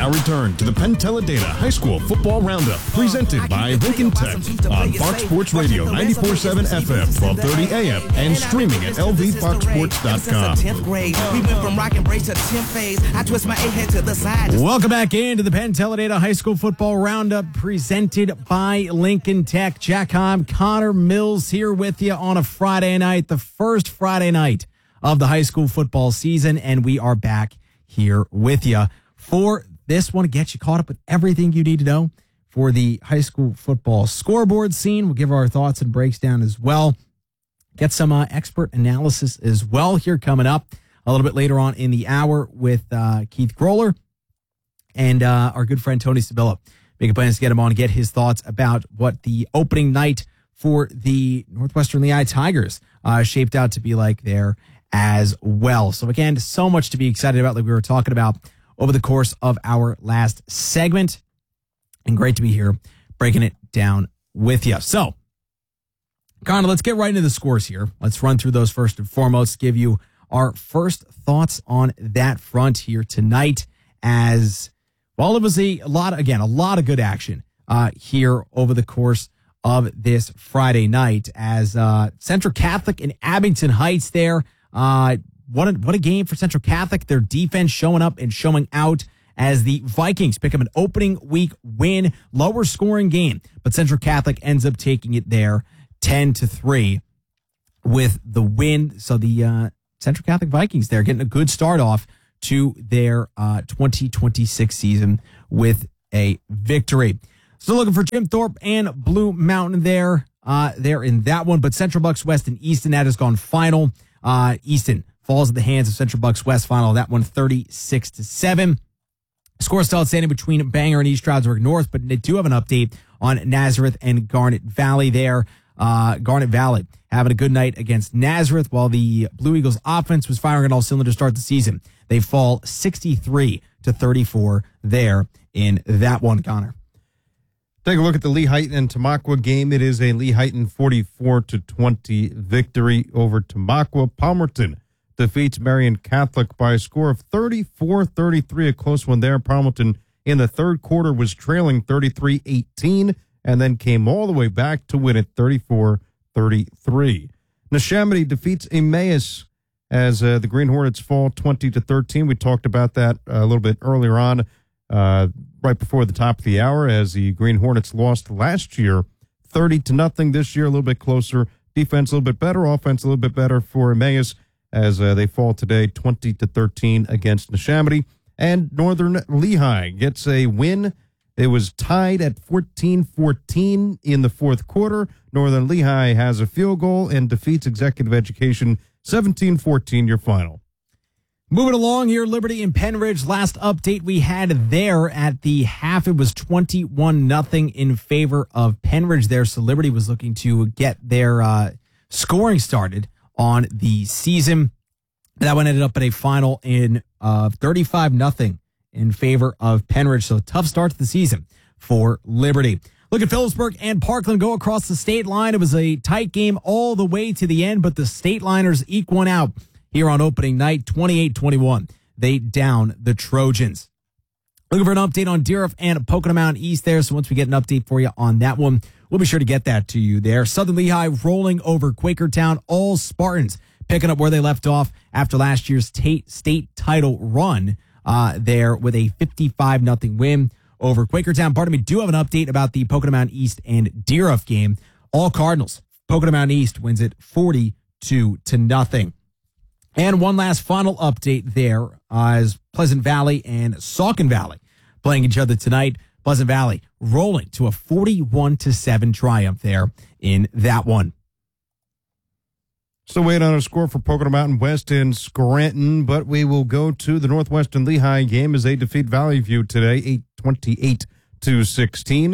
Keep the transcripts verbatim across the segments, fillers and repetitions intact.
now return to the Penn Teledata High School Football Roundup, presented by Lincoln Tech on Fox Sports Radio ninety-four point seven F M, twelve thirty A M, and streaming at L V fox sports dot com. Welcome back into the Penn Teledata High School Football Roundup, presented by Lincoln Tech. Jack Hom, Connor Mills here with you on a Friday night, the first Friday night of the high school football season, and we are back here with you for this one to get you caught up with everything you need to know for the high school football scoreboard scene. We'll give our thoughts and breaks down as well. Get some uh, expert analysis as well here coming up a little bit later on in the hour with uh, Keith Groller and uh, our good friend Tony Sibilla. Making plans to get him on and get his thoughts about what the opening night for the Northwestern Lehigh Tigers uh, shaped out to be like there as well. So again, so much to be excited about, like we were talking about over the course of our last segment, and great to be here breaking it down with you. So, Connor, let's get right into the scores here. Let's run through those first and foremost, give you our first thoughts on that front here tonight, as well, it was a, a lot, again, a lot of good action uh, here over the course of this Friday night, as uh, Central Catholic and Abington Heights there. Uh, what a, what a game for Central Catholic. Their defense showing up and showing out as the Vikings pick up an opening week win, lower scoring game, but Central Catholic ends up taking it there ten to three with the win. So the uh, Central Catholic Vikings there getting a good start off to their uh, twenty twenty-six season with a victory. So looking for Jim Thorpe and Blue Mountain there. Uh, they're in that one, but Central Bucks West and Easton, that has gone final. Uh, Easton falls at the hands of Central Bucks West final. That one thirty-six to seven. Score still outstanding between Bangor and East Stroudsburg North, but they do have an update on Nazareth and Garnet Valley there. Uh, Garnet Valley having a good night against Nazareth, while the Blue Eagles offense was firing on all cylinders to start the season. They fall sixty-three to thirty-four there in that one, Connor. Take a look at the Lehighton and Tamaqua game. It is a Lehighton forty-four to twenty victory over Tamaqua. Palmerton defeats Marion Catholic by a score of thirty-four thirty-three, a close one there. Palmerton in the third quarter was trailing thirty-three eighteen and then came all the way back to win it thirty-four thirty-three. Neshaminy defeats Emmaus as uh, the Green Hornets fall twenty to thirteen. We talked about that a little bit earlier on. Uh, right before the top of the hour, as the Green Hornets lost last year thirty to nothing. This year a little bit closer, defense a little bit better, offense a little bit better for Emmaus as uh, they fall today twenty to thirteen against Neshaminy. And Northern Lehigh gets a win. It was tied at fourteen fourteen in the fourth quarter. Northern Lehigh has a field goal and defeats Executive Education seventeen fourteen, your final. Moving along here, Liberty and Penridge. Last update we had there at the half, it was twenty-one nothing in favor of Penridge there. So Liberty was looking to get their uh, scoring started on the season. That one ended up at a final in uh, thirty-five nothing in favor of Penridge. So tough start to the season for Liberty. Look at Phillipsburg and Parkland go across the state line. It was a tight game all the way to the end, but the state liners eke one out here on opening night, twenty-eight twenty-one. They down the Trojans. Looking for an update on Deerfield and Pocono Mountain East there. So once we get an update for you on that one, we'll be sure to get that to you there. Southern Lehigh rolling over Quakertown. All Spartans picking up where they left off after last year's t- state title run uh, there with a fifty-five nothing win over Quakertown. Pardon me, do have an update about the Pocono Mountain East and Deerfield game. All Cardinals. Pocono Mountain East wins it forty-two to nothing. And one last final update there uh, is Pleasant Valley and Saucon Valley playing each other tonight. Pleasant Valley rolling to a forty-one to seven triumph there in that one. Still waiting on a score for Pocono Mountain West and Scranton, but we will go to the Northwestern Lehigh game as they defeat Valley View today, eight twenty-eight to sixteen.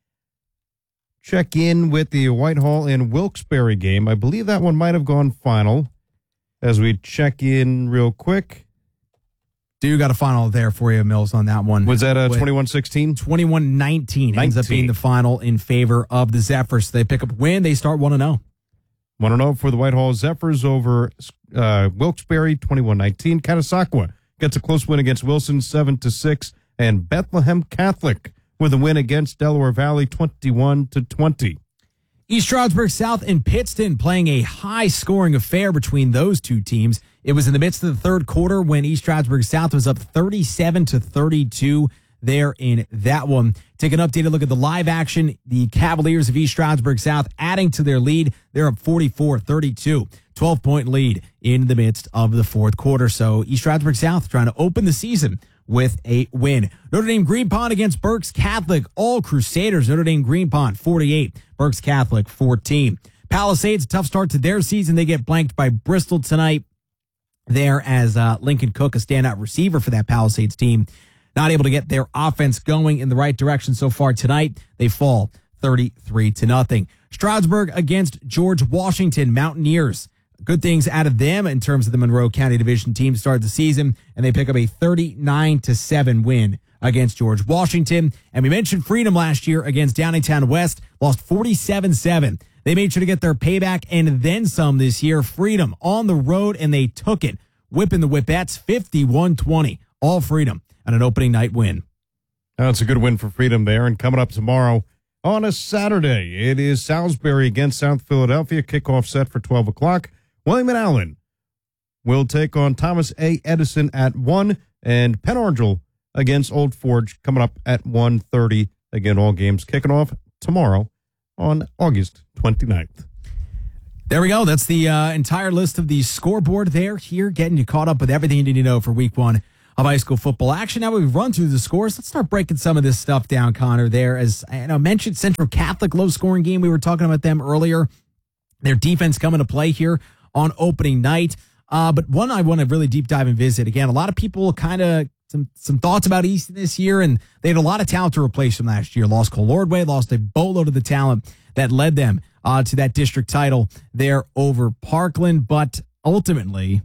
Check in with the Whitehall and Wilkes-Barre game. I believe that one might have gone final. As we check in real quick. Do you got a final there for you, Mills, on that one? Was that a twenty-one sixteen? twenty-one nineteen ends up being the final in favor of the Zephyrs. They pick up a win. They start one and oh. one and oh for the Whitehall Zephyrs over uh, Wilkes-Barre, twenty-one nineteen. Catasauqua gets a close win against Wilson, seven to six. and Bethlehem Catholic with a win against Delaware Valley twenty-one to twenty. East Stroudsburg South and Pittston playing a high-scoring affair between those two teams. It was in the midst of the third quarter when East Stroudsburg South was up thirty-seven to thirty-two there in that one. Take an updated look at the live action. The Cavaliers of East Stroudsburg South adding to their lead. They're up forty-four thirty-two. twelve-point lead in the midst of the fourth quarter. So East Stroudsburg South trying to open the season with a win. Notre Dame Green Pond against Berks Catholic. All Crusaders. Notre Dame Green Pond forty-eight. Berks Catholic fourteen. Palisades, tough start to their season. They get blanked by Bristol tonight there as uh, Lincoln Cook, a standout receiver for that Palisades team, not able to get their offense going in the right direction so far tonight. They fall thirty-three to nothing. Stroudsburg against George Washington Mountaineers. Good things out of them in terms of the Monroe County Division team to start the season, and they pick up a thirty-nine to seven win against George Washington. And we mentioned Freedom last year against Downingtown West, lost forty-seven seven. They made sure to get their payback and then some this year. Freedom on the road, and they took it, whipping the Whippets fifty-one twenty. All Freedom on an opening night win. That's a good win for Freedom there. And coming up tomorrow on a Saturday, it is Salisbury against South Philadelphia. Kickoff set for twelve o'clock. William and Allen will take on Thomas A. Edison at one, and Penn Argyle against Old Forge coming up at one thirty. Again, all games kicking off tomorrow on August twenty-ninth. There we go. That's the uh, entire list of the scoreboard there here, getting you caught up with everything you need to know for week one of high school football action. Now we've run through the scores. Let's start breaking some of this stuff down, Connor. There, as I know, mentioned Central Catholic low-scoring game. We were talking about them earlier. Their defense coming to play here on opening night. Uh, but one I want to really deep dive and visit. Again, a lot of people kind of some some thoughts about Easton this year, and they had a lot of talent to replace them last year. Lost Cole Ordway, lost a boatload of the talent that led them uh, to that district title there over Parkland. But ultimately,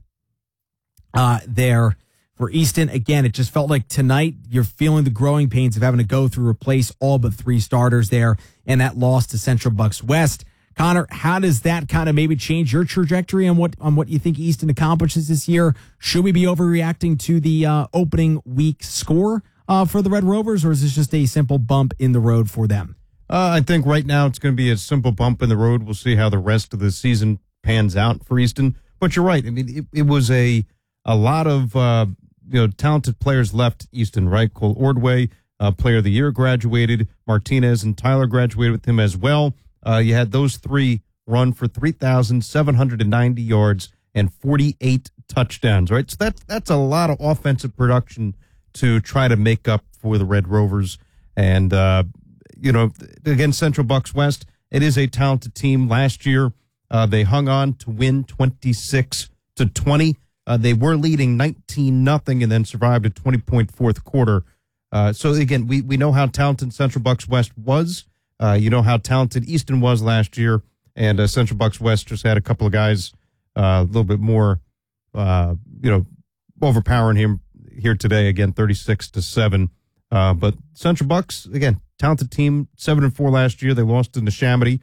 uh, there for Easton, again, it just felt like tonight you're feeling the growing pains of having to go through, replace all but three starters there, and that loss to Central Bucks West. Connor, how does that kind of maybe change your trajectory on what on what you think Easton accomplishes this year? Should we be overreacting to the uh, opening week score uh, for the Red Rovers, or is this just a simple bump in the road for them? Uh, I think right now it's going to be a simple bump in the road. We'll see how the rest of the season pans out for Easton. But you're right. I mean, it, it was a a lot of uh, you know talented players left Easton, right? Cole Ordway, uh, Player of the Year, graduated. Martinez and Tyler graduated with him as well. Uh, you had those three run for three thousand seven hundred ninety yards and forty-eight touchdowns, right? So that, that's a lot of offensive production to try to make up for the Red Rovers. And, uh, you know, against Central Bucks West, it is a talented team. Last year, uh, they hung on to win twenty-six to twenty. Uh, they were leading nineteen nothing and then survived a twenty-point fourth quarter. Uh, so, again, we, we know how talented Central Bucks West was. Uh, you know how talented Easton was last year, and uh, Central Bucks West just had a couple of guys uh, a little bit more, uh, you know, overpowering him here today. Again, thirty-six to seven. Uh, but Central Bucks, again, talented team, seven and four last year. They lost in the Neshaminy,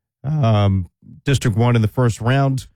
um, District One in the first round.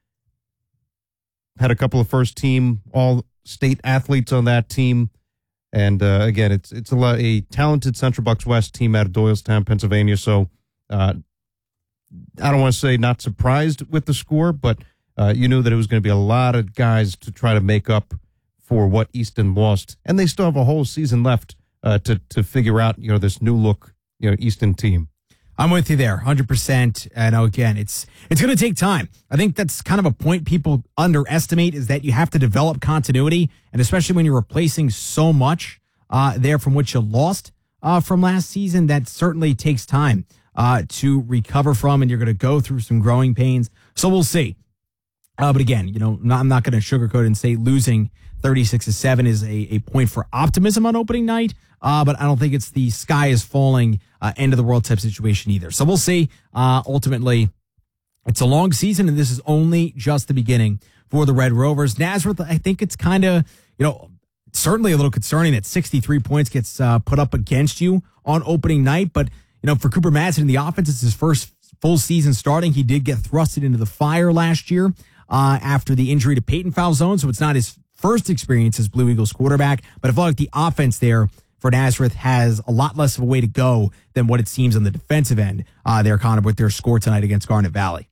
Had a couple of first team all state athletes on that team. And uh, again, it's it's a, lot, a talented Central Bucks West team out of Doylestown, Pennsylvania. So uh, I don't want to say not surprised with the score, but uh, you knew that it was going to be a lot of guys to try to make up for what Easton lost, and they still have a whole season left uh, to to figure out you know this new look you know Easton team. I'm with you there, one hundred percent. And again, it's it's going to take time. I think that's kind of a point people underestimate is that you have to develop continuity, and especially when you're replacing so much uh, there from what you lost uh, from last season, that certainly takes time uh, to recover from, and you're going to go through some growing pains. So we'll see. Uh, but again, you know, not, I'm not going to sugarcoat and say losing thirty-six to seven is a, a point for optimism on opening night. Uh, but I don't think it's the sky is falling uh, end of the world type situation either. So we'll see. Uh, ultimately, it's a long season, and this is only just the beginning for the Red Rovers. Nazareth, I think it's kind of, you know, certainly a little concerning that sixty-three points gets uh, put up against you on opening night. But, you know, for Cooper Madsen in the offense, it's his first full season starting. He did get thrusted into the fire last year uh, after the injury to Peyton Falzone, so it's not his first experience as Blue Eagles quarterback. But I felt like the offense there for Nazareth has a lot less of a way to go than what it seems on the defensive end uh, there, Connor, with their score tonight against Garnet Valley.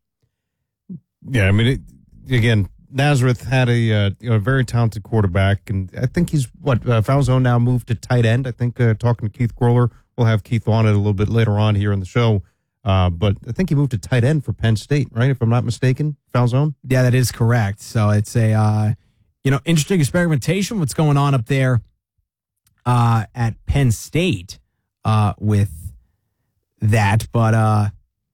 Yeah, I mean, it, again, Nazareth had a uh, you know, a very talented quarterback, and I think he's, what, uh, Falzone now moved to tight end. I think uh, talking to Keith Groller, we'll have Keith on it a little bit later on here in the show, uh, but I think he moved to tight end for Penn State, right, if I'm not mistaken, Falzone? Yeah, that is correct. So it's a, uh, you know, interesting experimentation, what's going on up there uh, at Penn State uh, with that, but uh,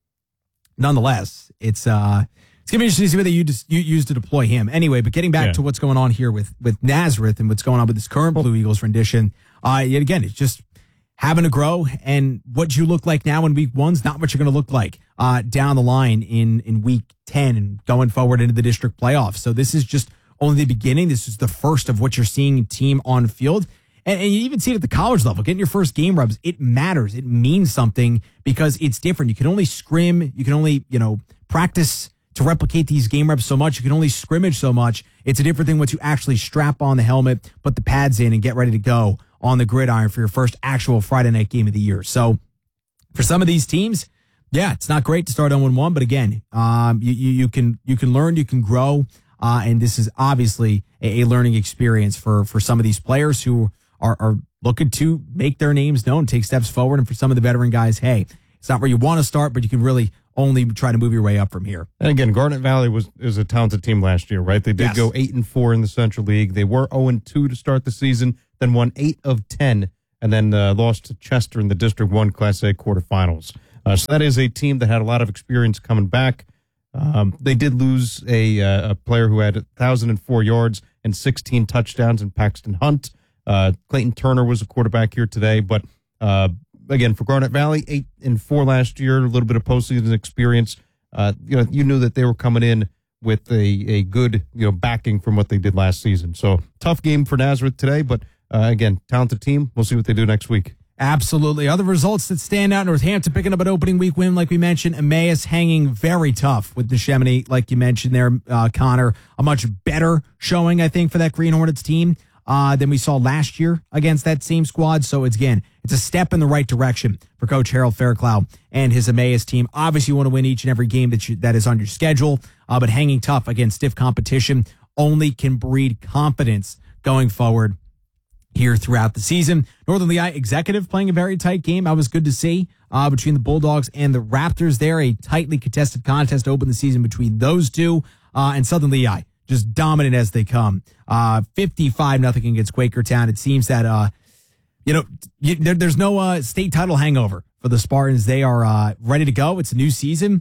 nonetheless, it's... Uh, It's going to be interesting to see whether you just you use to deploy him. Anyway, but getting back yeah. to what's going on here with, with Nazareth and what's going on with this current Blue Eagles rendition, uh, yet again, it's just having to grow, and what you look like now in week one's not what you're going to look like uh, down the line in, in week ten and going forward into the district playoffs. So this is just only the beginning. This is the first of what you're seeing team on field. And, and you even see it at the college level. Getting your first game reps, it matters. It means something because it's different. You can only scrim. You can only, you know, practice to replicate these game reps so much. You can only scrimmage so much. It's a different thing once you actually strap on the helmet, put the pads in, and get ready to go on the gridiron for your first actual Friday night game of the year. So for some of these teams, yeah, it's not great to start on one one, but again, um, you, you, you can you can learn, you can grow, uh, and this is obviously a, a learning experience for, for some of these players who are, are looking to make their names known, take steps forward, and for some of the veteran guys, hey, it's not where you want to start, but you can really only try to move your way up from here. And again, Garnet Valley was is a talented team last year, right? They did yes. go eight and four in the Central League. They were zero and two to start the season, then won eight of ten, and then uh, lost to Chester in the District One Class A quarterfinals. Uh, so that is a team that had a lot of experience coming back. Um, they did lose a, uh, a player who had one thousand four yards and sixteen touchdowns in Paxton Hunt. Uh, Clayton Turner was a quarterback here today, but uh, again, for Garnet Valley, eight and four last year, a little bit of postseason experience. Uh, you know, you knew that they were coming in with a, a good, you know, backing from what they did last season. So tough game for Nazareth today, but uh, again, talented team. We'll see what they do next week. Absolutely. Other results that stand out: Northampton picking up an opening week win, like we mentioned. Emmaus hanging very tough with the Neshaminy, like you mentioned there, uh, Connor. A much better showing, I think, for that Green Hornets team uh, than we saw last year against that same squad. So it's, again, it's a step in the right direction for Coach Harold Fairclough and his Emmaus team. Obviously, you want to win each and every game that you, that is on your schedule, uh, but hanging tough against stiff competition only can breed confidence going forward here throughout the season. Northern Lehigh Executive playing a very tight game. That was good to see uh, between the Bulldogs and the Raptors there. A tightly contested contest opened the season between those two. Uh, and Southern Lehigh, just dominant as they come. Uh, fifty-five nothing against Quakertown. It seems that, uh, you know, you, there, there's no uh, state title hangover for the Spartans. They are uh, ready to go. It's a new season.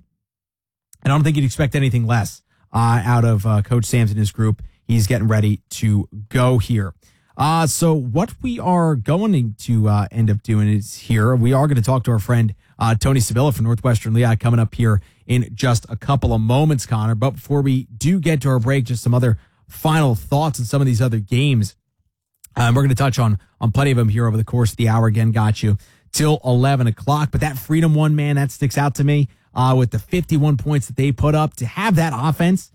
And I don't think you'd expect anything less uh, out of uh, Coach Sams and his group. He's getting ready to go here. Uh, so what we are going to uh, end up doing is here, we are going to talk to our friend uh, Tony Sevilla from Northwestern Lehigh coming up here in just a couple of moments, Connor. But before we do get to our break, just some other final thoughts on some of these other games. Um, we're going to touch on, on plenty of them here over the course of the hour. Again, got you till eleven o'clock. But that Freedom one, man, that sticks out to me uh, with the fifty-one points that they put up. To have that offense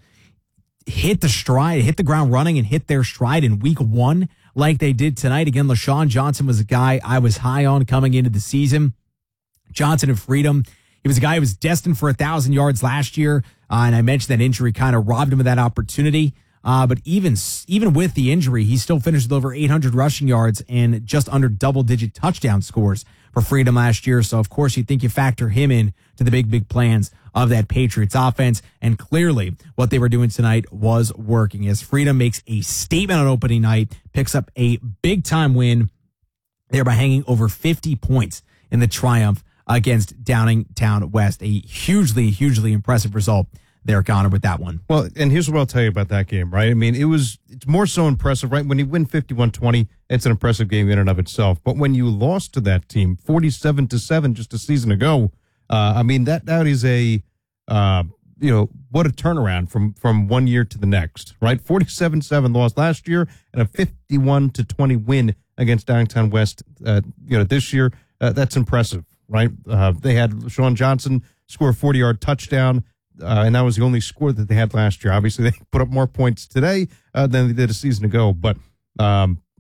hit the stride, hit the ground running and hit their stride in week one, like they did tonight. Again, LaShawn Johnson was a guy I was high on coming into the season. Johnson of Freedom, he was a guy who was destined for one thousand yards last year, uh, and I mentioned that injury kind of robbed him of that opportunity. Uh, but even even with the injury, he still finished with over eight hundred rushing yards and just under double-digit touchdown scores for Freedom last year. So, of course, you think you factor him in to the big, big plans of that Patriots offense. And clearly what they were doing tonight was working as Freedom makes a statement on opening night, picks up a big-time win, thereby hanging over fifty points in the triumph against Downingtown West. A hugely, hugely impressive result there, Connor, with that one. Well, and here's what I'll tell you about that game, right? I mean, it was, it's more so impressive, right? When you win fifty-one twenty, it's an impressive game in and of itself. But when you lost to that team forty-seven to seven just a season ago, uh, I mean, that, that is a, uh, you know, what a turnaround from, from one year to the next, right? forty-seven seven loss last year and a fifty-one to twenty win against Downingtown West, uh, you know, this year. Uh, that's impressive, right? Uh, they had Sean Johnson score a forty-yard touchdown. Uh, and that was the only score that they had last year. Obviously, they put up more points today uh, than they did a season ago. But, um,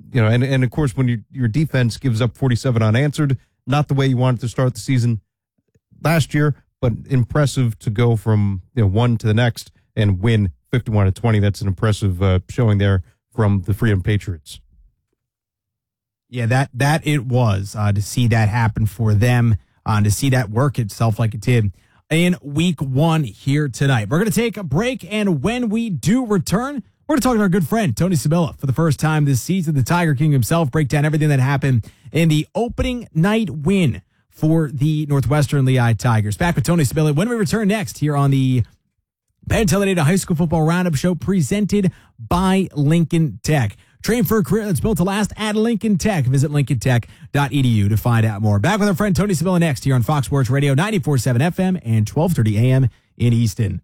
you know, and, and of course, when you, your defense gives up forty-seven unanswered, not the way you wanted to start the season last year, but impressive to go from, you know, one to the next and win fifty-one to twenty. That's an impressive uh, showing there from the Freedom Patriots. Yeah, that that it was uh, to see that happen for them, uh, to see that work itself like it did in week one here tonight. We're going to take a break, and when we do return, we're going to talk to our good friend, Tony Sibilla, for the first time this season, the Tiger King himself, break down everything that happened in the opening night win for the Northwestern Lehigh Tigers. Back with Tony Sibilla when we return next here on the Penn Talladega High School Football Roundup Show presented by Lincoln Tech. Train for a career that's built to last at Lincoln Tech. Visit lincoln tech dot e d u to find out more. Back with our friend Tony Sibilla next here on Fox Sports Radio, ninety-four point seven F M and twelve thirty A M in Easton.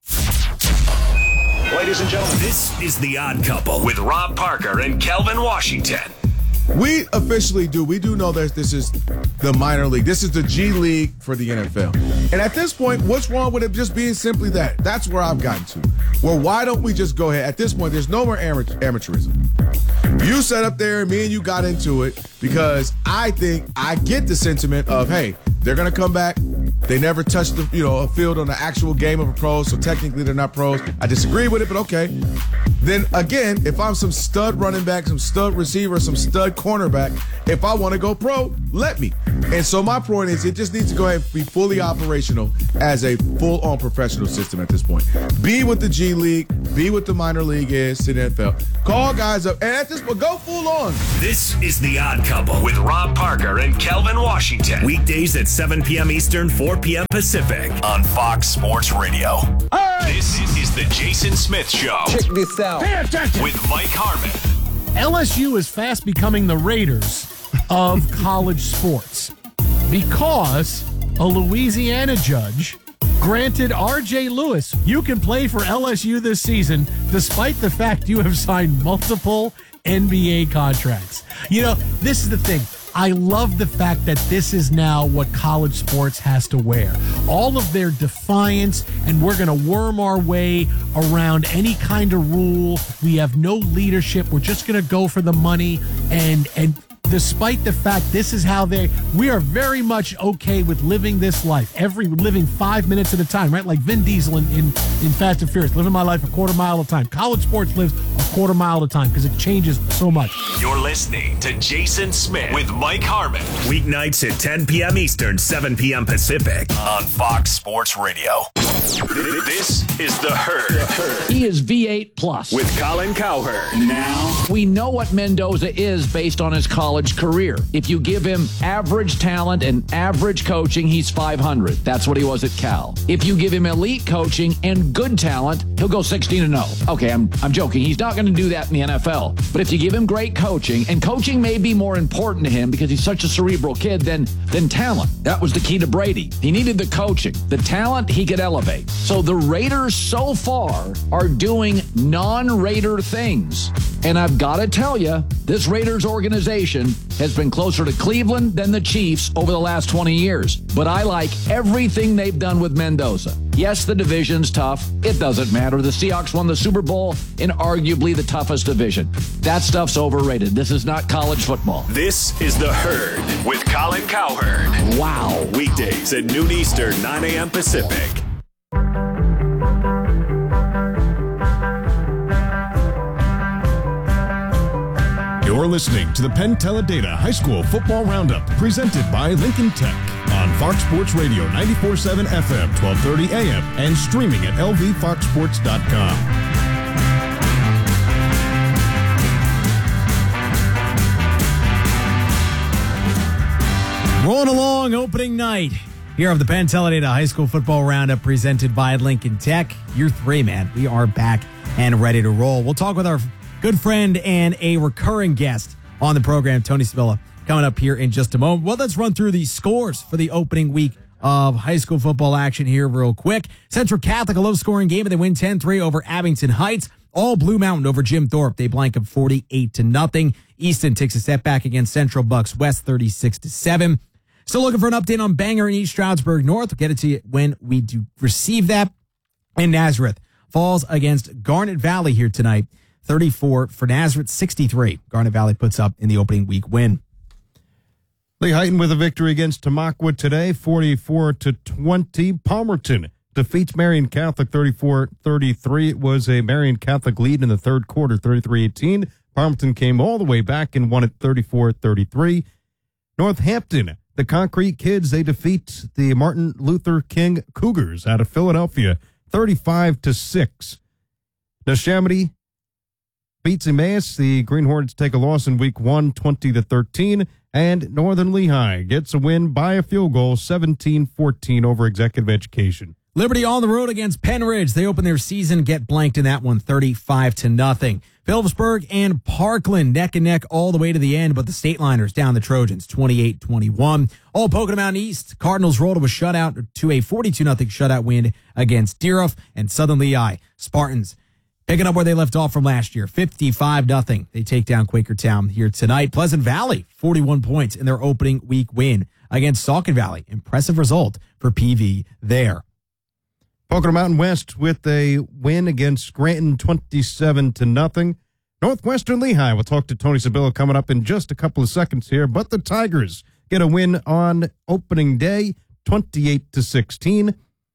Ladies and gentlemen, this is The Odd Couple with Rob Parker and Kelvin Washington. We officially do. We do know that this is the minor league. This is the G League for the N F L. And at this point, what's wrong with it just being simply that? That's where I've gotten to. Well, why don't we just go ahead? At this point, there's no more amateur- amateurism. You sat up there, me and you got into it because I think I get the sentiment of, hey, they're going to come back. They never touched the, you know, a field on the actual game of a pro, so technically they're not pros. I disagree with it, but okay. Then again, if I'm some stud running back, some stud receiver, some stud cornerback, if I want to go pro, let me. And so my point is it just needs to go ahead and be fully operational as a full-on professional system at this point. Be what the G League, be what the minor league is to the N F L. Call guys up, and at this point, go full on. This is The Odd Couple with Rob Parker and Kelvin Washington. Weekdays at seven p.m. Eastern, four p.m. Pacific on Fox Sports Radio. Hey! This is the Jason Smith Show. Check this out. Pay attention. With Mike Harmon. L S U is fast becoming the Raiders of college sports because a Louisiana judge granted R J Lewis, you can play for L S U this season despite the fact you have signed multiple N B A contracts. You know, this is the thing. I love the fact that this is now what college sports has to wear. All of their defiance, and we're going to worm our way around any kind of rule. We have no leadership. We're just going to go for the money. And and despite the fact this is how they, we are very much okay with living this life. Every living five minutes at a time, right? Like Vin Diesel in, in, in Fast and Furious, living my life a quarter mile at a time. College sports lives a quarter mile at a time because it changes so much. You're listening to Jason Smith with Mike Harmon. Weeknights at ten p.m. Eastern, seven p.m. Pacific on Fox Sports Radio. This is The Herd. He is V eight plus. With Colin Cowherd. Now, we know what Mendoza is based on his college career. If you give him average talent and average coaching, he's five hundred. That's what he was at Cal. If you give him elite coaching and good talent, he'll go sixteen and oh. Okay, I'm I'm joking. He's not going to do that in the N F L. But if you give him great coaching, and coaching may be more important to him because he's such a cerebral kid than, than talent. That was the key to Brady. He needed the coaching. The talent, he could elevate. So the Raiders so far are doing non-Raider things. And I've got to tell you, this Raiders organization has been closer to Cleveland than the Chiefs over the last twenty years. But I like everything they've done with Mendoza. Yes, the division's tough. It doesn't matter. The Seahawks won the Super Bowl in arguably the toughest division. That stuff's overrated. This is not college football. This is The Herd with Colin Cowherd. Wow. Weekdays at noon Eastern, nine a.m. Pacific. You're listening to the Penn Talladega High School Football Roundup, presented by Lincoln Tech on Fox Sports Radio ninety-four point seven F M, twelve thirty A M, and streaming at L V fox sports dot com. Rolling along opening night here of the Penn Talladega High School Football Roundup presented by Lincoln Tech. Year three, man. We are back and ready to roll. We'll talk with our good friend and a recurring guest on the program, Tony Sibilla, coming up here in just a moment. Well, let's run through the scores for the opening week of high school football action here real quick. Central Catholic, a low-scoring game, and they win ten three over Abington Heights. All Blue Mountain over Jim Thorpe. They blank up forty-eight to nothing. Easton takes a setback against Central Bucks West, thirty-six to seven. Still looking for an update on Bangor and East Stroudsburg North. We'll get it to you when we do receive that. And Nazareth falls against Garnet Valley here tonight, thirty-four for Nazareth, sixty-three. Garnet Valley puts up in the opening week win. Lehighton with a victory against Tamaqua today, forty-four to twenty. Palmerton defeats Marion Catholic thirty-four thirty-three. It was a Marion Catholic lead in the third quarter, thirty-three eighteen. Palmerton came all the way back and won it thirty-four thirty-three. Northampton, the Concrete Kids, they defeat the Martin Luther King Cougars out of Philadelphia, thirty-five to six. Neshaminy beats Emmaus. The Green Hornets take a loss in week one, twenty to thirteen. And Northern Lehigh gets a win by a field goal, seventeen fourteen over Executive Education. Liberty on the road against Penridge. They open their season, get blanked in that one, thirty-five to nothing. Phillipsburg and Parkland neck and neck all the way to the end, but the State Liners down the Trojans, twenty-eight twenty-one. All Pocono Mountain East, Cardinals rolled to a shutout to a forty-two nothing shutout win against Deeruff, and Southern Lehigh Spartans picking up where they left off from last year, fifty-five nothing. They take down Quakertown here tonight. Pleasant Valley, forty-one points in their opening week win against Saucon Valley. Impressive result for P V there. Pocono Mountain West with a win against Scranton, twenty-seven to nothing. Northwestern Lehigh, we'll talk to Tony Sabilla coming up in just a couple of seconds here, but the Tigers get a win on opening day, twenty-eight to sixteen.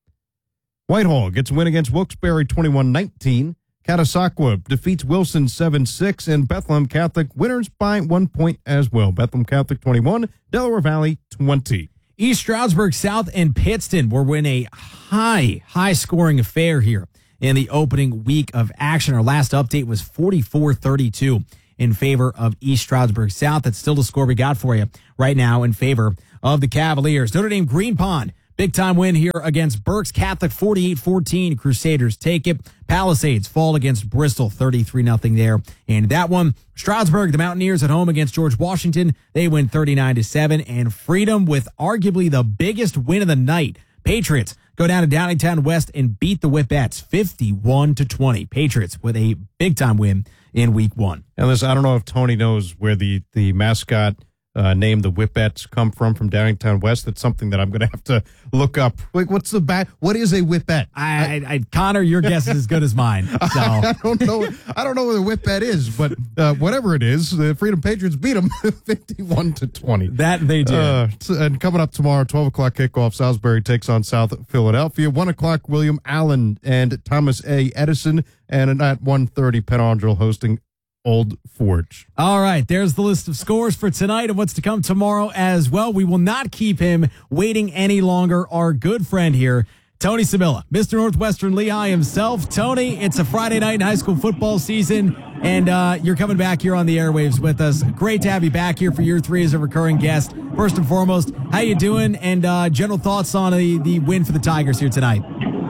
Whitehall gets a win against Wilkes-Barre, twenty-one nineteen. Catasauqua defeats Wilson seven six, and Bethlehem Catholic winners by one point as well. Bethlehem Catholic twenty-one, Delaware Valley twenty. East Stroudsburg South and Pittston were in a high, high-scoring affair here in the opening week of action. Our last update was forty-four thirty-two in favor of East Stroudsburg South. That's still the score we got for you right now in favor of the Cavaliers. Notre Dame Green Pond, big-time win here against Berks Catholic, forty-eight fourteen. Crusaders take it. Palisades fall against Bristol, thirty-three nothing there. And that one, Stroudsburg, the Mountaineers at home against George Washington. They win thirty-nine to seven. And Freedom with arguably the biggest win of the night. Patriots go down to Downingtown West and beat the Whippets, fifty-one to twenty. Patriots with a big-time win in week one. And listen, I don't know if Tony knows where the, the mascot Uh, name the Whippets come from from Downingtown West. That's something that I'm going to have to look up. Like, what's the bat? What is a Whippet? I, I, I, Connor, your guess is as good as mine. So. I don't know. I don't know what a Whippet is, but uh, whatever it is, the Freedom Patriots beat them fifty-one to twenty. That they did. Uh, and coming up tomorrow, twelve o'clock kickoff. Salisbury takes on South Philadelphia. One o'clock, William Allen and Thomas A. Edison, and at one thirty, Penn Andrel hosting Old Forge. All right, there's the list of scores for tonight and what's to come tomorrow as well. We will not keep him waiting any longer. Our good friend here, Tony Sabilla, Mister Northwestern Lehigh himself. Tony, it's a Friday night in high school football season, and uh, you're coming back here on the airwaves with us. Great to have you back here for year three as a recurring guest. First and foremost, how you doing, and uh, general thoughts on the, the win for the Tigers here tonight?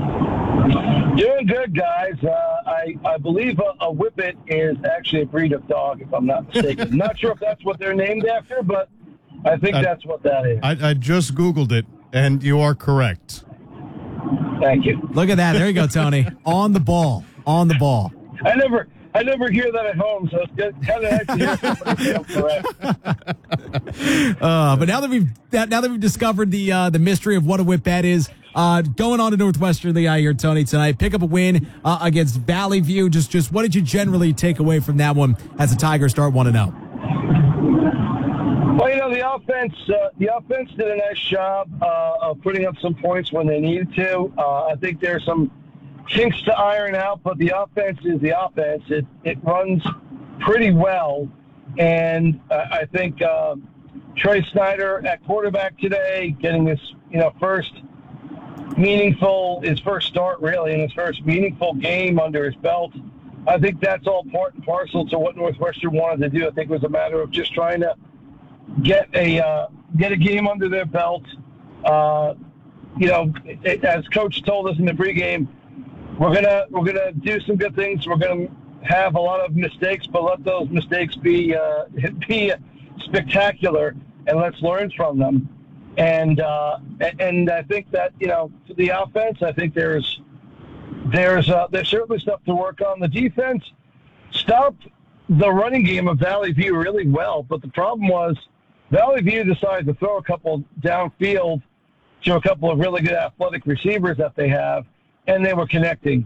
Doing good, guys. Uh, I, I believe a, a whippet is actually a breed of dog, if I'm not mistaken. Not sure if that's what they're named after, but I think I, that's what that is. I, I just Googled it, and you are correct. Thank you. Look at that. There you go, Tony. On the ball. On the ball. I never I never hear that at home, so it's good, kind of nice to hear somebody say I'm correct. Uh, but now that we've now that we've discovered the uh, the mystery of what a whippet is, uh, going on to Northwestern Lehigh here, Tony, tonight. Pick up a win uh, against Valley View. Just just what did you generally take away from that one as the Tigers start one and zero? Well, you know, the offense uh, the offense did a nice job uh, of putting up some points when they needed to. Uh, I think there's some kinks to iron out, but the offense is the offense. It it runs pretty well, and uh, I think uh, Trey Snyder at quarterback today, getting this you know first meaningful his first start really, and his first meaningful game under his belt. I think that's all part and parcel to what Northwestern wanted to do. I think it was a matter of just trying to get a uh, get a game under their belt. Uh, you know, it, as Coach told us in the pregame, we're gonna we're gonna do some good things. We're gonna have a lot of mistakes, but let those mistakes be uh, be spectacular, and let's learn from them. And uh, and I think that you know, for the offense, I think there's there's uh, there's certainly stuff to work on. The defense stopped the running game of Valley View really well, but the problem was Valley View decided to throw a couple downfield to a couple of really good athletic receivers that they have, and they were connecting.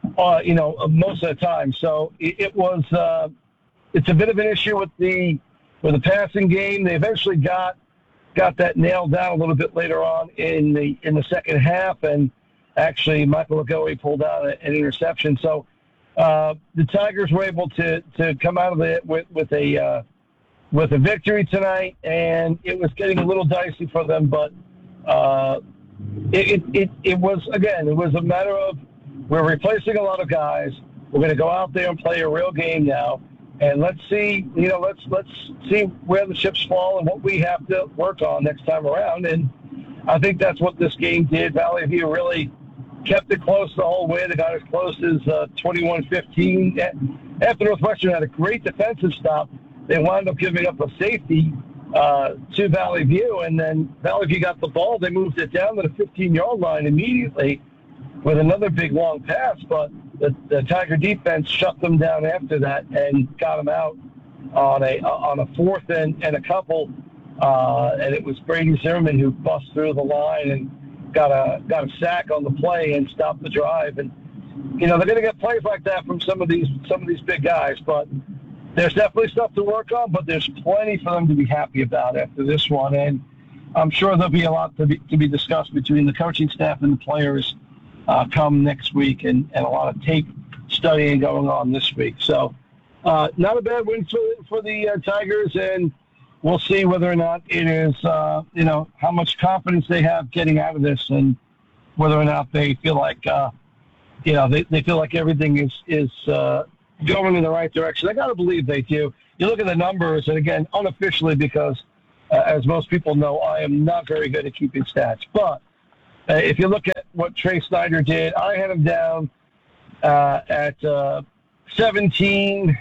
uh, you know, most of the time. So it, it was uh, it's a bit of an issue with the with the passing game. They eventually got got that nailed down a little bit later on in the in the second half, and actually Michael Lagoe pulled out an interception. So uh, the Tigers were able to to come out of it with with a uh, with a victory tonight, and it was getting a little dicey for them, but uh, it, it it it was again it was a matter of we're replacing a lot of guys. We're going to go out there and play a real game now. And let's see, you know, let's let's see where the chips fall and what we have to work on next time around. And I think that's what this game did. Valley View really kept it close the whole way. They got as close as uh, twenty-one fifteen. After Northwestern had a great defensive stop, they wound up giving up a safety uh, to Valley View. And then Valley View got the ball. They moved it down to the fifteen-yard line immediately with another big long pass. But the, the Tiger defense shut them down after that and got them out on a on a fourth and, and a couple. Uh, and it was Brady Zimmerman who bust through the line and got a got a sack on the play and stopped the drive. And you know they're going to get plays like that from some of these some of these big guys. But there's definitely stuff to work on. But there's plenty for them to be happy about after this one. And I'm sure there'll be a lot to be to be discussed between the coaching staff and the players Uh, come next week, and, and a lot of tape studying going on this week. So uh, not a bad win for, for the uh, Tigers, and we'll see whether or not it is, uh, you know, how much confidence they have getting out of this and whether or not they feel like, uh, you know, they, they feel like everything is, is uh, going in the right direction. I got to believe they do. You look at the numbers, and again, unofficially, because uh, as most people know, I am not very good at keeping stats, but Uh, if you look at what Trey Snyder did, I had him down uh, at uh, seventeen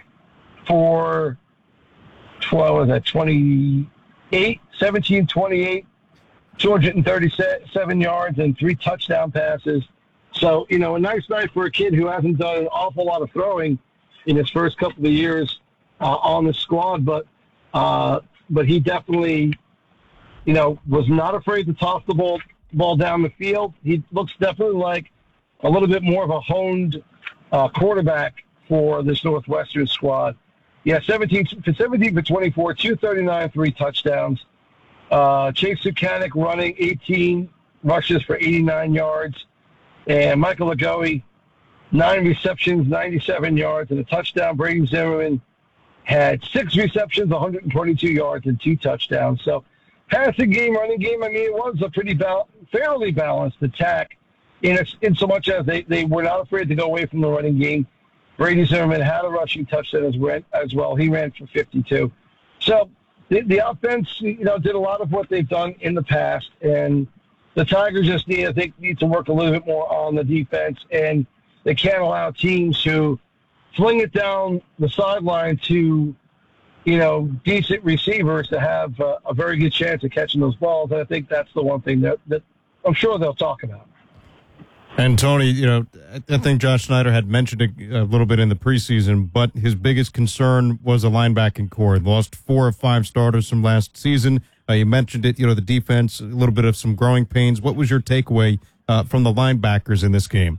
for twelve, was that twenty-eight? seventeen, twenty-eight, two hundred thirty-seven yards and three touchdown passes. So, you know, a nice night for a kid who hasn't done an awful lot of throwing in his first couple of years uh, on the squad, but uh, but he definitely, you know, was not afraid to toss the ball ball down the field. He looks definitely like a little bit more of a honed uh, quarterback for this Northwestern squad. Yeah, seventeen for seventeen for twenty-four, two thirty-nine, three touchdowns. Uh, Chase Sukanik running eighteen rushes for eighty-nine yards. And Michael Lagoe, nine receptions, ninety-seven yards, and a touchdown. Brady Zimmerman had six receptions, one hundred twenty-two yards, and two touchdowns. So passing game, running game, I mean, it was a pretty bal- fairly balanced attack in, a, in so much as they, they were not afraid to go away from the running game. Brady Zimmerman had a rushing touchdown as, as well. He ran for fifty-two. So the, the offense, you know, did a lot of what they've done in the past, and the Tigers just need, I think, need to work a little bit more on the defense, and they can't allow teams who fling it down the sideline to, you know, decent receivers to have uh, a very good chance of catching those balls. And I think that's the one thing that, that I'm sure they'll talk about. And, Tony, you know, I think Josh Snyder had mentioned it a little bit in the preseason, but his biggest concern was a linebacking core. Lost four or five starters from last season. Uh, you mentioned it, you know, the defense, a little bit of some growing pains. What was your takeaway uh, from the linebackers in this game?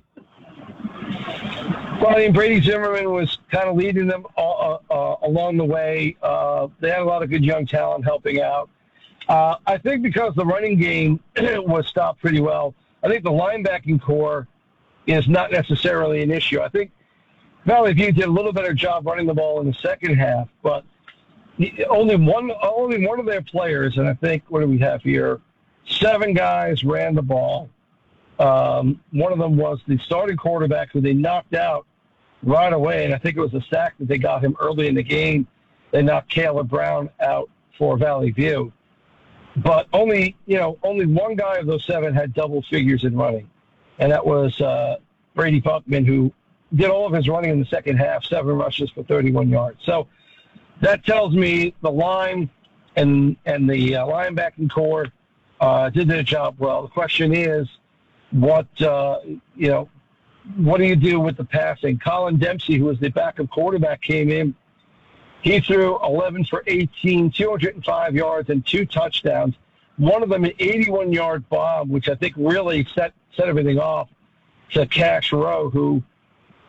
Well, I mean, Brady Zimmerman was kind of leading them uh, uh, along the way. Uh, they had a lot of good young talent helping out. Uh, I think because the running game was stopped pretty well, I think the linebacking core is not necessarily an issue. I think Valley View did a little better job running the ball in the second half, but only one only one of their players, and I think, what do we have here? Seven guys ran the ball. Um, one of them was the starting quarterback who they knocked out right away, and I think it was a sack that they got him early in the game. They knocked Caleb Brown out for Valley View. But only, you know, only one guy of those seven had double figures in running, and that was uh, Brady Buckman, who did all of his running in the second half, seven rushes for thirty-one yards. So that tells me the line and and the uh, linebacking core uh, did their job well. The question is, what uh, you know, what do you do with the passing? Colin Dempsey, who was the backup quarterback, came in. He threw eleven for eighteen, two hundred five yards, and two touchdowns. One of them an eighty-one-yard bomb, which I think really set set everything off to Cash Rowe, who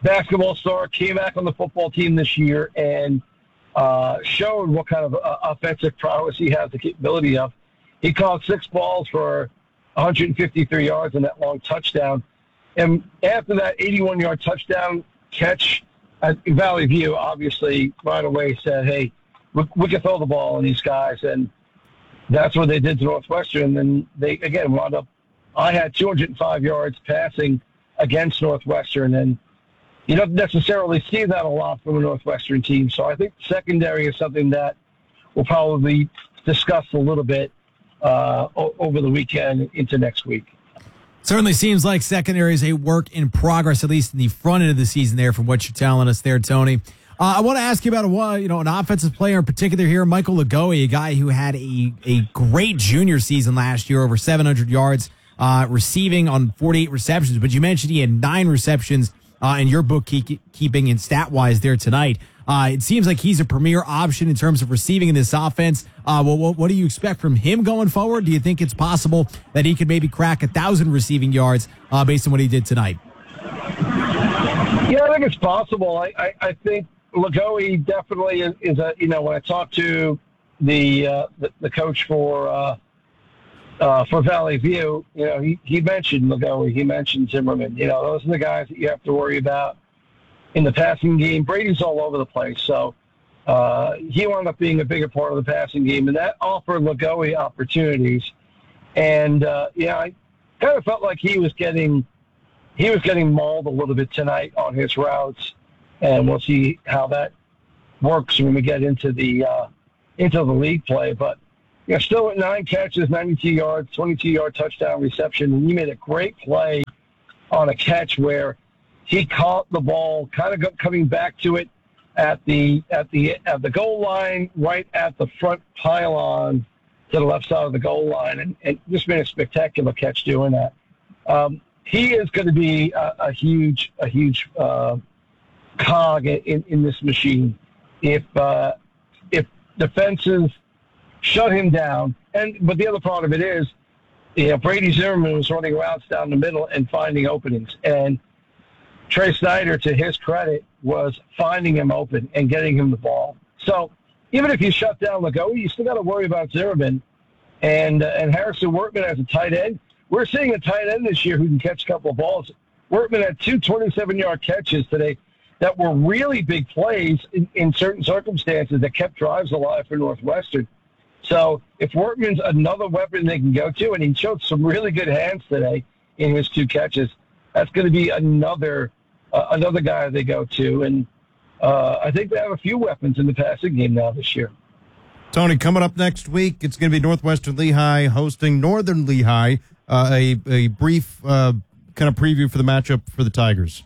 basketball star, came back on the football team this year and uh, showed what kind of uh, offensive prowess he has the capability of. He caught six balls for one hundred fifty-three yards and that long touchdown. And after that eighty-one-yard touchdown catch at Valley View, obviously right away said, hey, we, we can throw the ball on these guys. And that's what they did to Northwestern. And they, again, wound up, I had two hundred five yards passing against Northwestern. And you don't necessarily see that a lot from a Northwestern team. So I think secondary is something that we'll probably discuss a little bit uh, o- over the weekend into next week. Certainly seems like secondary is a work in progress, at least in the front end of the season there, from what you're telling us there, Tony. Uh, I want to ask you about a, you know, an offensive player in particular here, Michael Lagoe, a guy who had a, a great junior season last year, over seven hundred yards uh, receiving on forty-eight receptions. But you mentioned he had nine receptions uh, in your bookkeeping and stat-wise there tonight. Uh, it seems like he's a premier option in terms of receiving in this offense. Uh, well, what, what do you expect from him going forward? Do you think it's possible that he could maybe crack a thousand receiving yards uh, based on what he did tonight? Yeah, I think it's possible. I, I, I think Lagoe definitely is, is a, you know, when I talked to the uh, the, the coach for uh, uh, for Valley View, you know, he, he mentioned Lagoe, he mentioned Zimmerman. You know, those are the guys that you have to worry about in the passing game. Brady's all over the place, so uh, he wound up being a bigger part of the passing game, and that offered Lagoe opportunities. And uh, yeah, I kind of felt like he was getting he was getting mauled a little bit tonight on his routes, and we'll see how that works when we get into the uh, into the league play. But you know, still at nine catches, ninety-two yards, twenty-two yard touchdown reception, and he made a great play on a catch where he caught the ball, kind of go, coming back to it at the at the at the goal line, right at the front pylon to the left side of the goal line, and, and just made a spectacular catch doing that. Um, he is going to be a, a huge a huge uh, cog in, in this machine. If uh, if defenses shut him down, and but the other part of it is, you know, Brady Zimmerman was running routes down the middle and finding openings, and Trey Snyder, to his credit, was finding him open and getting him the ball. So even if you shut down Lagoe, you still got to worry about Zimmerman and uh, and Harrison Workman as a tight end. We're seeing a tight end this year who can catch a couple of balls. Workman had two twenty-seven-yard catches today that were really big plays in, in certain circumstances that kept drives alive for Northwestern. So if Workman's another weapon they can go to, and he showed some really good hands today in his two catches, that's going to be another uh, another guy they go to. And uh, I think they have a few weapons in the passing game now this year. Tony, coming up next week, it's going to be Northwestern Lehigh hosting Northern Lehigh. Uh, a, a brief uh, kind of preview for the matchup for the Tigers.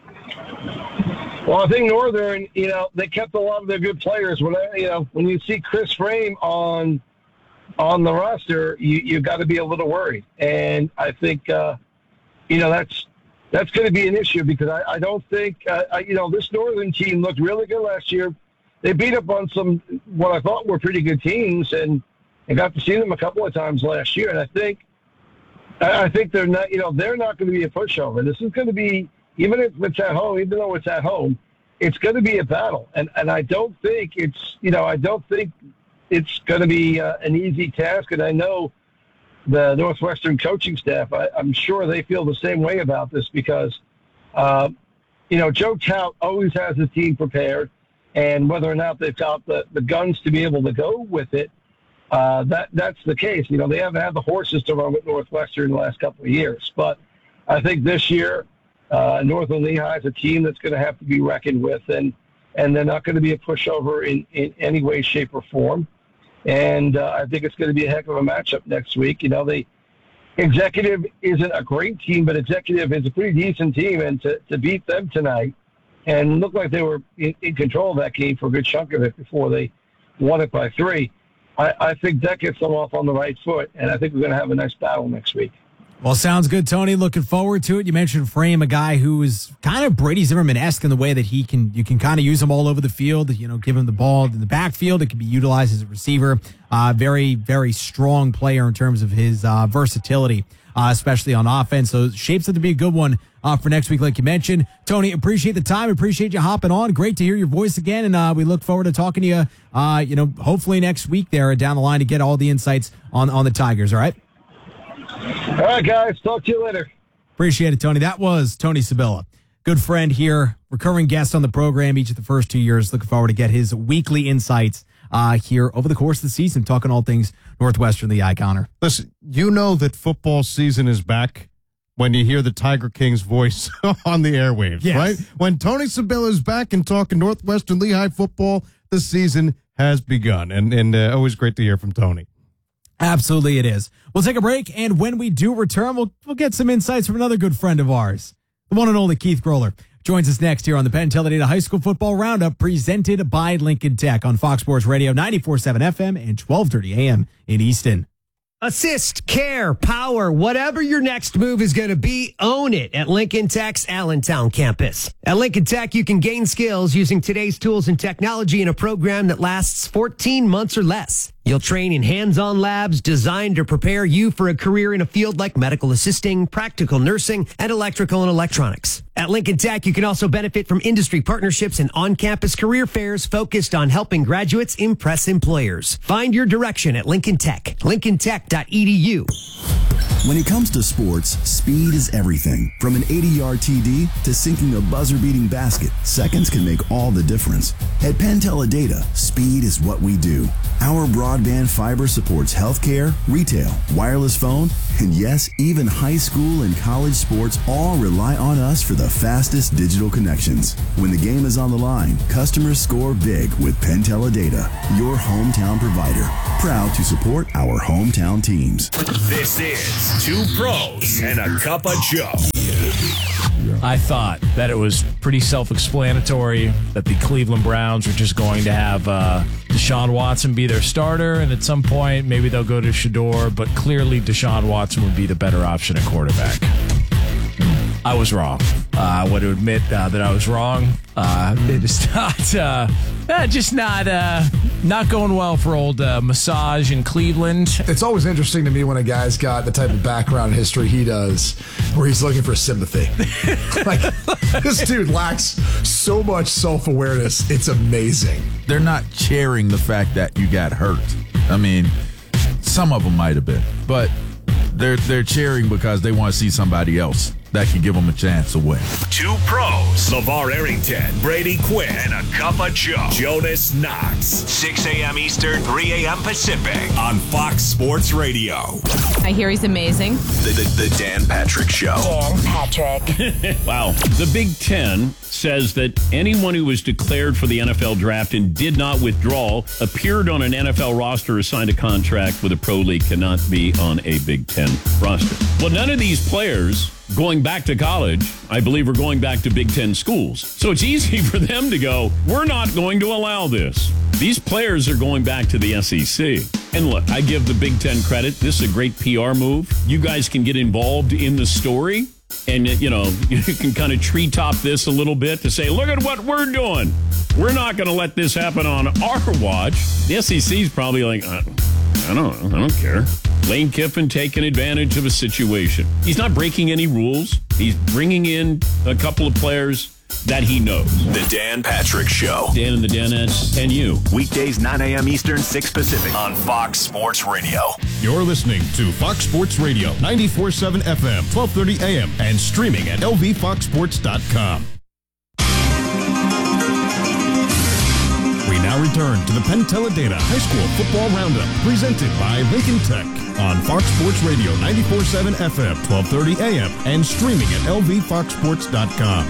Well, I think Northern, you know, they kept a lot of their good players. When I, you know, when you see Chris Frame on on the roster, you you got to be a little worried. And I think, uh, you know, that's that's going to be an issue because I, I don't think, uh, I, you know, this Northern team looked really good last year. They beat up on some what I thought were pretty good teams, and I got to see them a couple of times last year. And I think, I think they're not, you know, they're not going to be a pushover. This is going to be, even if it's at home, even though it's at home, it's going to be a battle. And and I don't think it's, you know, I don't think it's going to be uh, an easy task. And I know the Northwestern coaching staff, I, I'm sure they feel the same way about this because, uh, you know, Joe Tout always has his team prepared. And whether or not they've got the, the guns to be able to go with it, uh, that that's the case. You know, they haven't had the horses to run with Northwestern in the last couple of years. But I think this year, Uh, Northern Lehigh is a team that's going to have to be reckoned with, and, and they're not going to be a pushover in, in any way, shape, or form. And uh, I think it's going to be a heck of a matchup next week. You know, the Executive isn't a great team, but Executive is a pretty decent team, and to, to beat them tonight and look like they were in, in control of that game for a good chunk of it before they won it by three, I, I think that gets them off on the right foot, and I think we're going to have a nice battle next week. Well, sounds good, Tony. Looking forward to it. You mentioned Frame, a guy who is kind of Brady Zimmerman-esque in the way that he can, you can kind of use him all over the field. You know, give him the ball in the backfield. It can be utilized as a receiver. Uh, very, very strong player in terms of his uh, versatility, uh, especially on offense. So it shapes up to be a good one uh, for next week, like you mentioned. Tony, appreciate the time. Appreciate you hopping on. Great to hear your voice again. And uh, we look forward to talking to you, uh, you know, hopefully next week there down the line to get all the insights on, on the Tigers. All right? All right, guys. Talk to you later. Appreciate it, Tony. That was Tony Sabilla. Good friend here, recurring guest on the program each of the first two years. Looking forward to get his weekly insights uh, here over the course of the season, talking all things Northwestern, the Iconnor. Listen, you know that football season is back when you hear the Tiger King's voice on the airwaves, yes. right? When Tony Sabilla is back and talking Northwestern Lehigh football, the season has begun. And, and uh, always great to hear from Tony. Absolutely it is. We'll take a break, and when we do return, we'll, we'll get some insights from another good friend of ours. The one and only Keith Groller joins us next here on the Penn Teledata High School Football Roundup, presented by Lincoln Tech on Fox Sports Radio, ninety-four point seven F M and twelve thirty A M in Easton. Assist, care, power, whatever your next move is going to be, own it at Lincoln Tech's Allentown campus. At Lincoln Tech, you can gain skills using today's tools and technology in a program that lasts fourteen months or less. You'll train in hands-on labs designed to prepare you for a career in a field like medical assisting, practical nursing, and electrical and electronics. At Lincoln Tech, you can also benefit from industry partnerships and on-campus career fairs focused on helping graduates impress employers. Find your direction at Lincoln Tech. lincoln tech dot e d u. When it comes to sports, speed is everything. From an eighty-yard T D to sinking a buzzer-beating basket, seconds can make all the difference. At Penn Teledata, speed is what we do. Our broadband fiber supports healthcare, retail, wireless phone, and yes, even high school and college sports all rely on us for the fastest digital connections. When the game is on the line, customers score big with Penn Teledata, your hometown provider. Proud to support our hometown teams. This is Two Pros and a Cup of Joe. I thought that it was pretty self-explanatory that the Cleveland Browns were just going to have uh, Deshaun Watson be their starter, and at some point maybe they'll go to Shador, but clearly Deshaun Watson would be the better option at quarterback. I was wrong. Uh, I want to admit uh, that I was wrong. Uh, it is not, uh, uh, just not, uh, not going well for old uh, Massage in Cleveland. It's always interesting to me when a guy's got the type of background history he does, where he's looking for sympathy. Like, this dude lacks so much self-awareness. It's amazing. They're not cheering the fact that you got hurt. I mean, some of them might have been, but they're they're cheering because they want to see somebody else that can give them a chance to win. Two Pros, LeVar Arrington, Brady Quinn, and a Cup of Joe, Jonas Knox. six a.m. Eastern, three a.m. Pacific on Fox Sports Radio. I hear he's amazing. The, the, the Dan Patrick Show. Dan Patrick. Wow. The Big Ten says that anyone who was declared for the N F L draft and did not withdraw, appeared on an N F L roster or signed a contract with a pro league cannot be on a Big Ten roster. Well, none of these players going back to college, I believe, are going back to Big Ten schools. So it's easy for them to go, we're not going to allow this. These players are going back to the S E C. And look, I give the Big Ten credit. This is a great P R move. You guys can get involved in the story. And, you know, you can kind of treetop this a little bit to say, look at what we're doing. We're not going to let this happen on our watch. The S E C's probably like, I, I don't know. I don't care. Lane Kiffin taking advantage of a situation. He's not breaking any rules. He's bringing in a couple of players that he knows. The Dan Patrick Show. Dan and the Danettes and you. Weekdays, nine a.m. Eastern, six Pacific on Fox Sports Radio. You're listening to Fox Sports Radio, ninety-four point seven F M, twelve thirty A M, and streaming at L V fox sports dot com. We now return to the Penn Teledata High School Football Roundup, presented by Lincoln Tech on Fox Sports Radio, ninety-four point seven F M, twelve thirty A M, and streaming at L V fox sports dot com.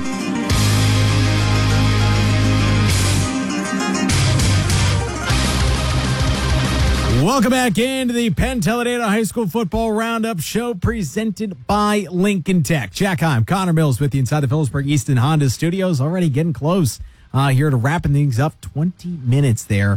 Welcome back into the Penn Teledata High School Football Roundup show, presented by Lincoln Tech. Jack Heim, Connor Mills with you inside the Phillipsburg Easton Honda Studios. Already getting close uh, here to wrapping things up. twenty minutes there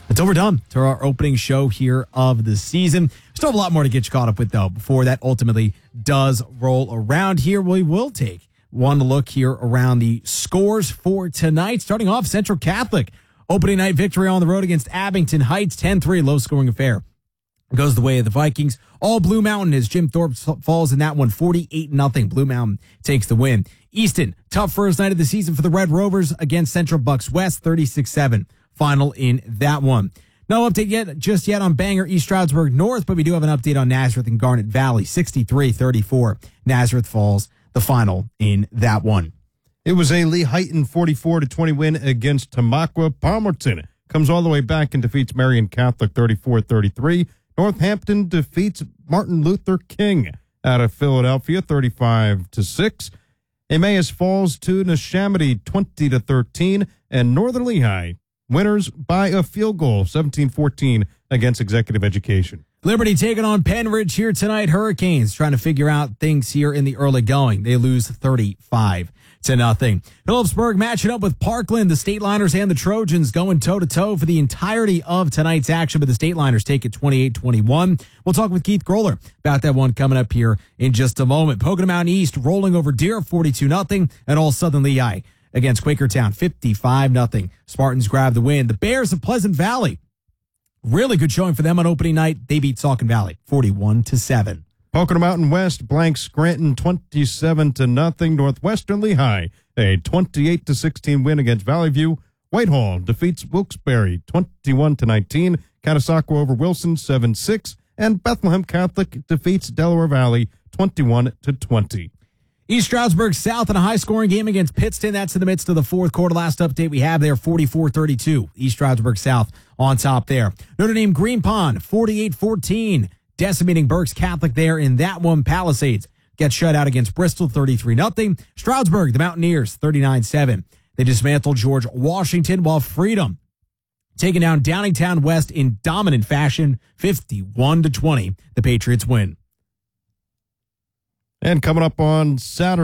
Until we're done to our opening show here of the season. Still have a lot more to get you caught up with, though, before that ultimately does roll around here. We will take one look here around the scores for tonight. Starting off, Central Catholic. Opening night victory on the road against Abington Heights. ten three, low-scoring affair. Goes the way of the Vikings. All Blue Mountain as Jim Thorpe falls in that one, forty-eight nothing. Blue Mountain takes the win. Easton, tough first night of the season for the Red Rovers against Central Bucks West, thirty-six seven. Final in that one. No update yet, just yet on Bangor East Stroudsburg North, but we do have an update on Nazareth and Garnet Valley, sixty-three thirty-four. Nazareth falls the final in that one. It was a Lehighton forty-four to twenty win against Tamaqua. Palmerton comes all the way back and defeats Marion Catholic thirty-four thirty-three. Northampton defeats Martin Luther King out of Philadelphia thirty-five to six. Emmaus falls to Neshaminy twenty to thirteen, and Northern Lehigh winners by a field goal seventeen fourteen against Executive Education. Liberty taking on Penridge here tonight. Hurricanes trying to figure out things here in the early going. They lose thirty-five to nothing. Phillipsburg matching up with Parkland. The Stateliners and the Trojans going toe-to-toe for the entirety of tonight's action, but the Stateliners take it twenty-eight twenty-one. We'll talk with Keith Groller about that one coming up here in just a moment. Pocono Mountain East rolling over Deer forty-two nothing, and all Southern Lehigh against Quakertown fifty-five nothing. Spartans grab the win. The Bears of Pleasant Valley, really good showing for them on opening night. They beat Saucon Valley forty-one to seven. Pocono Mountain West blanks Scranton twenty-seven to nothing. Northwestern Lehigh a twenty-eight to sixteen win against Valley View. Whitehall defeats Wilkes-Barre twenty-one to nineteen. Catasauqua over Wilson seven six, and Bethlehem Catholic defeats Delaware Valley twenty-one to twenty. East Stroudsburg South in a high-scoring game against Pittston. That's in the midst of the fourth quarter. Last update we have there, forty-four thirty-two. East Stroudsburg South on top there. Notre Dame Green Pond, forty-eight fourteen. Decimating Berks Catholic there in that one. Palisades gets shut out against Bristol, thirty-three nothing. Stroudsburg, the Mountaineers, thirty-nine seven. They dismantled George Washington, while Freedom taking down Downingtown West in dominant fashion, fifty-one to twenty. The Patriots win. And coming up on Saturday,